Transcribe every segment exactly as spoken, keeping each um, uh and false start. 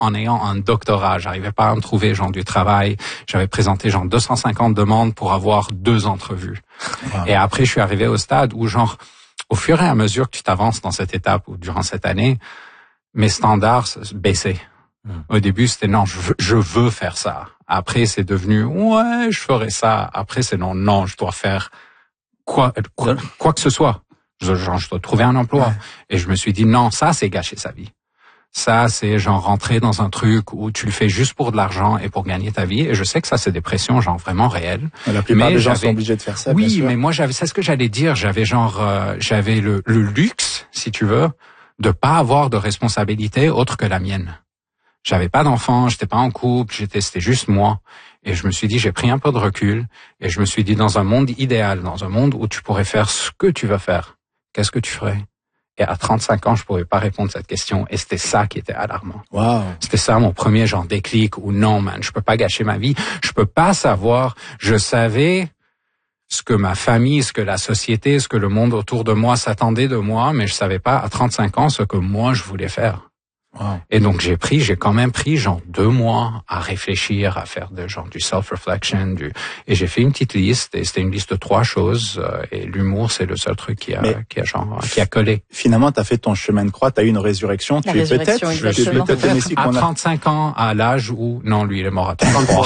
en ayant un doctorat. J'arrivais pas à me trouver genre du travail. J'avais présenté genre deux cent cinquante demandes pour avoir deux entrevues. Wow. Et après, je suis arrivé au stade où genre, au fur et à mesure que tu t'avances dans cette étape ou durant cette année, mes standards baissaient. Mmh. Au début, c'était non, je veux, je veux faire ça. Après, c'est devenu ouais, je ferai ça. Après, c'est non, non, je dois faire quoi, quoi, quoi que ce soit. Je, genre, je dois trouver un emploi. Ouais. Et je me suis dit non, ça, c'est gâcher sa vie. Ça, c'est genre rentrer dans un truc où tu le fais juste pour de l'argent et pour gagner ta vie. Et je sais que ça, c'est des pressions genre vraiment réelles. La plupart mais des gens sont obligés de faire ça. Oui, bien sûr. Mais moi, j'avais, c'est ce que j'allais dire. J'avais genre, euh, j'avais le, le luxe, si tu veux, de pas avoir de responsabilité autre que la mienne. J'avais pas d'enfant, j'étais pas en couple, j'étais, c'était juste moi. Et je me suis dit, j'ai pris un peu de recul et je me suis dit, dans un monde idéal, dans un monde où tu pourrais faire ce que tu veux faire, qu'est-ce que tu ferais? Et à trente-cinq ans, je pouvais pas répondre à cette question. Et c'était ça qui était alarmant. Wow. C'était ça mon premier genre déclic où non, man, je peux pas gâcher ma vie. Je peux pas savoir. Je savais ce que ma famille, ce que la société, ce que le monde autour de moi s'attendait de moi, mais je savais pas à trente-cinq ans ce que moi je voulais faire. Wow. Et donc j'ai pris, j'ai quand même pris genre deux mois à réfléchir, à faire de genre du self-reflection, du et j'ai fait une petite liste et c'était une liste de trois choses euh, et l'humour c'est le seul truc qui a Mais qui a genre qui a collé. Finalement, t'as fait ton chemin de croix, t'as eu une résurrection. La tu résurrection, es peut-être, je suis peut-être Messi à trente-cinq ans, à l'âge où non lui il est mort à trente-trois.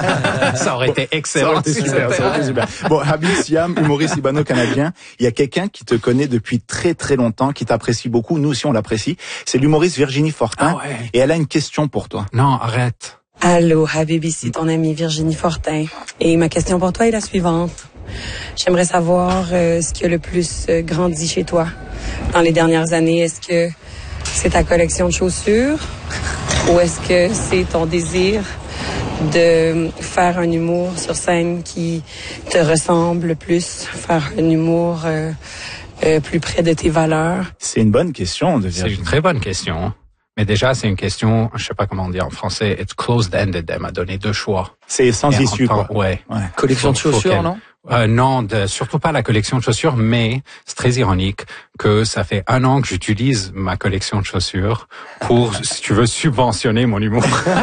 Ça aurait été excellent. Ça aurait été super. Ça aurait été super. Bon, Habib Siam, humoriste libano-canadien, il y a quelqu'un qui te connaît depuis très très longtemps, qui t'apprécie beaucoup. Nous aussi on l'apprécie. C'est l'humoriste Virginie Fortin. Ah ouais. Et elle a une question pour toi. Non, arrête. Allô, Habib, ici ton amie Virginie Fortin. Et ma question pour toi est la suivante. J'aimerais savoir euh, ce qui a le plus euh, grandi chez toi dans les dernières années. Est-ce que c'est ta collection de chaussures ou est-ce que c'est ton désir de faire un humour sur scène qui te ressemble plus, faire un humour euh, euh, plus près de tes valeurs? C'est une bonne question de Virginie. C'est une très bonne question. Mais déjà, c'est une question, je sais pas comment dire en français, it's closed-ended. Elle m'a donné deux choix. C'est sans Et issue, temps, quoi. Ouais. ouais. Collection de chaussures, non? Euh, non, de, surtout pas la collection de chaussures, mais c'est très ironique que ça fait un an que j'utilise ma collection de chaussures pour, si tu veux, subventionner mon humour.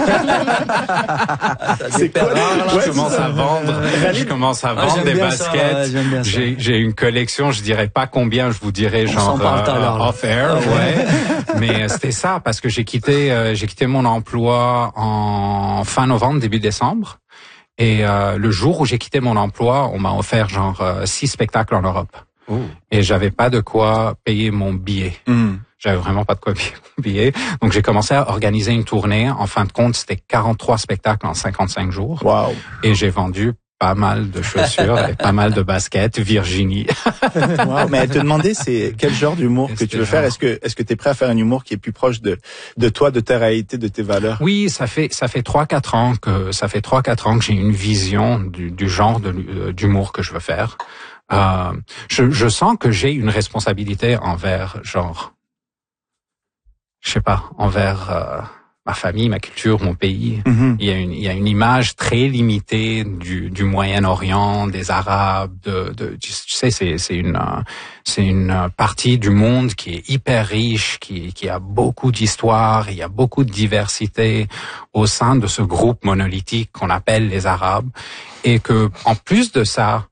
C'est quoi? Je ouais, commence à vendre, je commence à vendre ah, des baskets. Ça, ouais, j'ai, j'ai une collection, je dirais pas combien, je vous dirais On genre euh, off-air, ouais. Mais c'était ça parce que j'ai quitté, euh, j'ai quitté mon emploi en fin novembre, début décembre. Et euh, le jour où j'ai quitté mon emploi, on m'a offert genre euh, six spectacles en Europe. Oh. Et j'avais pas de quoi payer mon billet. Mm. J'avais vraiment pas de quoi payer mon billet. Donc j'ai commencé à organiser une tournée. En fin de compte, c'était quarante-trois spectacles en cinquante-cinq jours. Wow. Et j'ai vendu pas mal de chaussures et pas mal de baskets. Virginie. Wow, mais elle te demandait c'est quel genre d'humour que tu veux genre... faire. Est-ce que est-ce que t'es prêt à faire un humour qui est plus proche de de toi, de ta réalité, de tes valeurs? Oui, ça fait ça fait trois quatre ans que ça fait trois quatre ans que j'ai une vision du, du genre de, d'humour que je veux faire. Euh, je, je sens que j'ai une responsabilité envers genre, je sais pas, envers euh, ma famille, ma culture, mon pays. Mm-hmm. Il y a une, il y a une image très limitée du, du Moyen-Orient, des Arabes, de, de tu sais, c'est, c'est une, c'est une partie du monde qui est hyper riche, qui, qui a beaucoup d'histoire, il y a beaucoup de diversité au sein de ce groupe monolithique qu'on appelle les Arabes, et que, en plus de ça,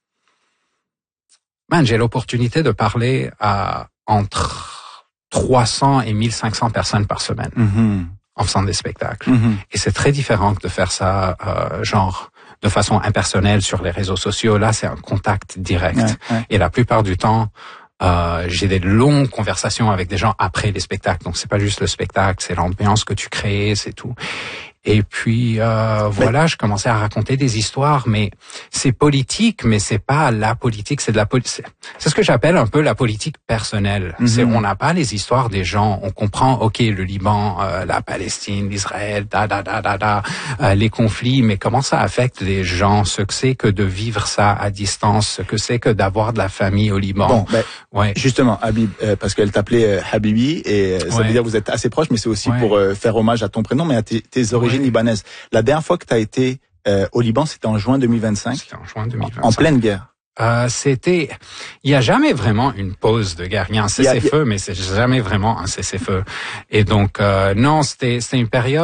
man, j'ai l'opportunité de parler à entre trois cents et mille cinq cents personnes par semaine. Mm-hmm. En faisant des spectacles. Mm-hmm. Et c'est très différent que de faire ça, euh, genre, de façon impersonnelle sur les réseaux sociaux. Là, c'est un contact direct. Ouais, ouais. Et la plupart du temps, euh, j'ai des longues conversations avec des gens après les spectacles. Donc, c'est pas juste le spectacle, c'est l'ambiance que tu crées, c'est tout. Et puis euh, voilà, mais... je commençais à raconter des histoires, mais c'est politique, mais c'est pas la politique, c'est de la politique. C'est ce que j'appelle un peu la politique personnelle. Mm-hmm. C'est on n'a pas les histoires des gens, on comprend, ok, le Liban, euh, la Palestine, l'Israël, da da da da da, euh, les conflits, mais comment ça affecte les gens, ce que c'est que de vivre ça à distance, ce que c'est que d'avoir de la famille au Liban. Bon, ben, ouais. Justement, Habib, euh, parce qu'elle t'appelait euh, Habibi, et euh, ça ouais. veut dire que vous êtes assez proches, mais c'est aussi ouais. pour euh, faire hommage à ton prénom, mais à tes, tes origines. Libanaise. La dernière fois que tu as été euh, au Liban, c'était en juin deux mille vingt-cinq. C'était en juin deux mille vingt-cinq. En, en pleine guerre. Euh, c'était, il y a jamais vraiment une pause de guerre. Il y a un cessez-le-feu, a... mais c'est jamais vraiment un cessez-le-feu. Et donc, euh, non, c'était, c'était une période